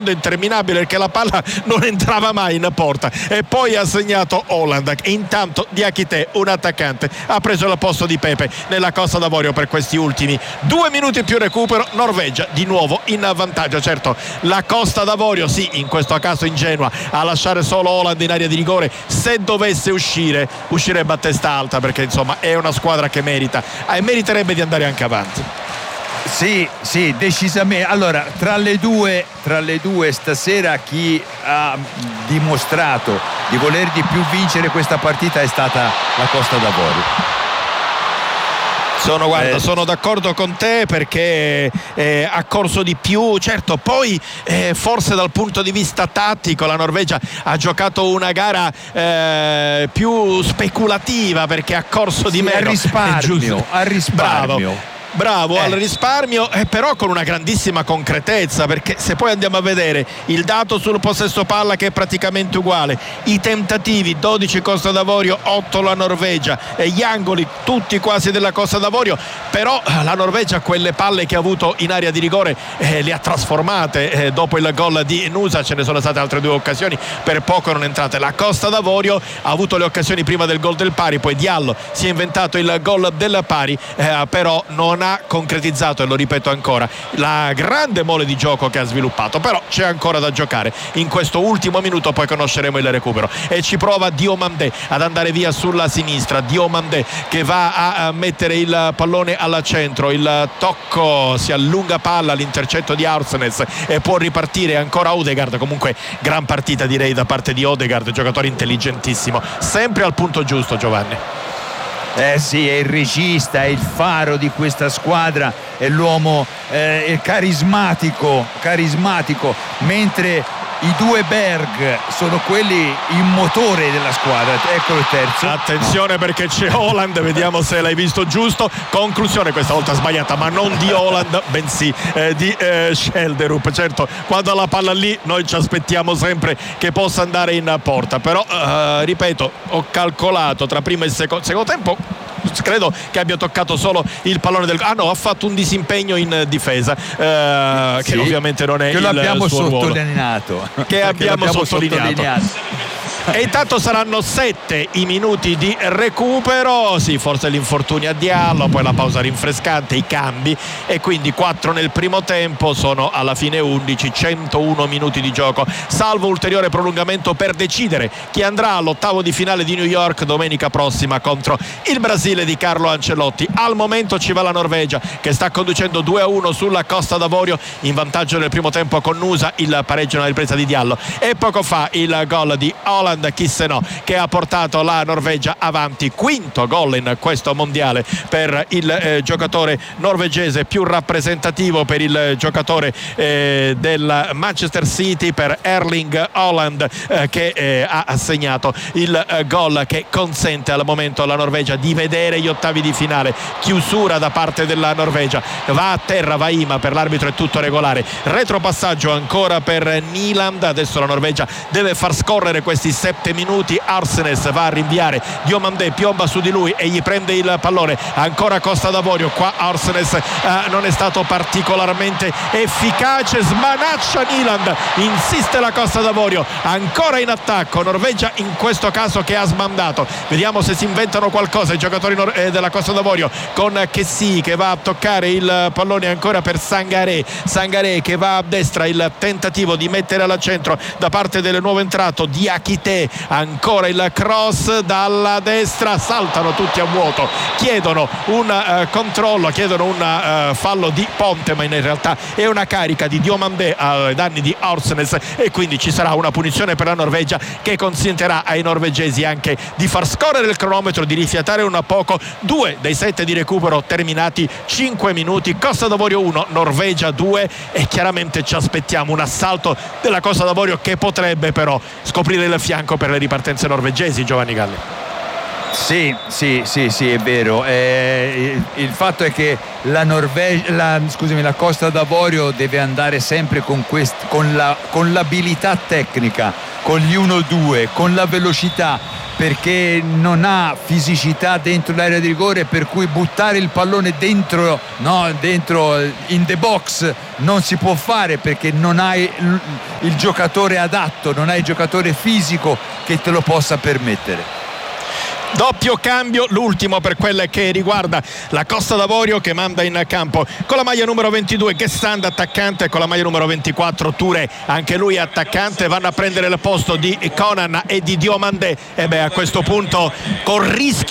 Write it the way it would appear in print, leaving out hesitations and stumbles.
interminabile perché la palla non entrava mai in porta, e poi ha segnato Haaland, e intanto Diakité, un attaccante, ha preso il posto di Pepe nella Costa d'Avorio per questi ultimi 2 minuti più recupero. Norvegia di nuovo in vantaggio. Certo, la Costa d'Avorio sì, in questo caso ingenua a lasciare solo Haaland in area di rigore. Se dovesse uscirebbe a testa alta, perché insomma è una squadra che merita e meriterebbe di andare anche avanti. Sì, decisamente. Allora, tra le due stasera chi ha dimostrato di voler di più vincere questa partita è stata la Costa d'Avorio. Sono d'accordo con te, perché ha corso di più. Certo, poi forse dal punto di vista tattico la Norvegia ha giocato una gara più speculativa, perché ha corso di meno. Al risparmio. Bravo, al risparmio, però con una grandissima concretezza, perché se poi andiamo a vedere il dato sul possesso palla, che è praticamente uguale, i tentativi 12 Costa d'Avorio, 8 la Norvegia, e gli angoli tutti quasi della Costa d'Avorio, però la Norvegia quelle palle che ha avuto in area di rigore le ha trasformate. Dopo il gol di Nusa ce ne sono state altre 2 occasioni, per poco non entrate. La Costa d'Avorio ha avuto le occasioni prima del gol del pari, poi Diallo si è inventato il gol del pari, però non ha concretizzato, e lo ripeto ancora, la grande mole di gioco che ha sviluppato. Però c'è ancora da giocare in questo ultimo minuto, poi conosceremo il recupero, e ci prova Diomandé ad andare via sulla sinistra. Diomandé che va a mettere il pallone al centro, il tocco, si allunga palla, l'intercetto di Arsenes, e può ripartire ancora Odegaard. Comunque gran partita, direi, da parte di Odegaard, giocatore intelligentissimo, sempre al punto giusto, Giovanni. Sì, è il regista, è il faro di questa squadra, è l'uomo carismatico, mentre i 2 Berg sono quelli, il motore della squadra. Ecco il terzo. Attenzione, perché c'è Haaland, vediamo se l'hai visto giusto. Conclusione questa volta sbagliata, ma non di Haaland, bensì di Schelderup. Certo, quando ha la palla lì noi ci aspettiamo sempre che possa andare in porta, però ripeto, ho calcolato tra primo e secondo tempo, credo che abbia toccato solo il pallone del... ha fatto un disimpegno in difesa, che ovviamente non è il suo ruolo, che abbiamo sottolineato. E intanto saranno 7 i minuti di recupero. Sì, forse l'infortunio a Diallo, poi la pausa rinfrescante, i cambi, e quindi 4 nel primo tempo, sono alla fine 11, 101 minuti di gioco, salvo ulteriore prolungamento per decidere chi andrà all'ottavo di finale di New York domenica prossima contro il Brasile di Carlo Ancelotti. Al momento ci va la Norvegia, che sta conducendo 2-1 sulla Costa d'Avorio, in vantaggio nel primo tempo con Nusa, il pareggio nella ripresa di Diallo, e poco fa il gol di Haaland, chi se no, che ha portato la Norvegia avanti. Quinto gol in questo mondiale per il giocatore norvegese, più rappresentativo per il giocatore del Manchester City, per Erling Haaland, che ha segnato il gol che consente al momento alla Norvegia di vedere gli ottavi di finale. Chiusura da parte della Norvegia, va a terra Vaima, per l'arbitro è tutto regolare, retropassaggio ancora per Nyland. Adesso la Norvegia deve far scorrere questi 7 minuti. Arsenes va a rinviare, Diomandé piomba su di lui e gli prende il pallone, ancora Costa d'Avorio. Qua Arsenes non è stato particolarmente efficace, smanaccia Nyland, insiste la Costa d'Avorio, ancora in attacco Norvegia in questo caso, che ha smandato. Vediamo se si inventano qualcosa i giocatori della Costa d'Avorio, con Kessie che va a toccare il pallone ancora per Sangaré che va a destra, il tentativo di mettere al centro da parte del nuovo entrato Diakité, ancora il cross dalla destra, saltano tutti a vuoto, chiedono un controllo, chiedono un fallo di Ponte, ma in realtà è una carica di Diomandé ai danni di Arsenes, e quindi ci sarà una punizione per la Norvegia, che consentirà ai norvegesi anche di far scorrere il cronometro, di rifiatare un poco. 2 dei 7 di recupero terminati, 5 minuti, Costa d'Avorio 1, Norvegia 2, e chiaramente ci aspettiamo un assalto della Costa d'Avorio, che potrebbe però scoprire il fianco per le ripartenze norvegesi, Giovanni Galli. Sì, è vero. Il fatto è che la Costa d'Avorio deve andare sempre con l'abilità tecnica, con gli 1-2, con la velocità, perché non ha fisicità dentro l'area di rigore, per cui buttare il pallone dentro in the box non si può fare, perché non hai il giocatore adatto, non hai il giocatore fisico che te lo possa permettere. Doppio cambio, l'ultimo per quelle che riguarda la Costa d'Avorio, che manda in campo con la maglia numero 22 Ghessanda attaccante, con la maglia numero 24 Touré, anche lui attaccante. Vanno a prendere il posto di Conan e di Diomandé, e a questo punto con rischio